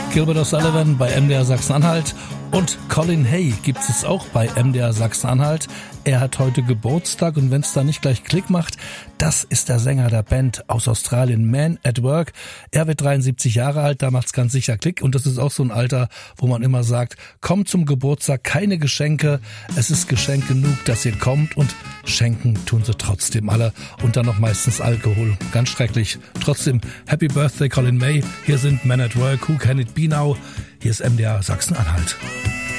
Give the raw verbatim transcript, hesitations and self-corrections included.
Gilbert O'Sullivan bei M D R Sachsen-Anhalt und Colin Hay gibt es auch bei M D R Sachsen-Anhalt. Er hat heute Geburtstag und wenn es da nicht gleich Klick macht, das ist der Sänger der Band aus Australien, Man at Work. Er wird dreiundsiebzig Jahre alt, da macht's ganz sicher Klick und das ist auch so ein Alter, wo man immer sagt, kommt zum Geburtstag, keine Geschenke, es ist Geschenk genug, dass ihr kommt und schenken tun sie trotzdem alle und dann noch meistens Alkohol. Ganz schrecklich. Trotzdem, Happy Birthday Colin May, hier sind Man at Work, Who Can It Be Now? Hier ist M D R Sachsen-Anhalt.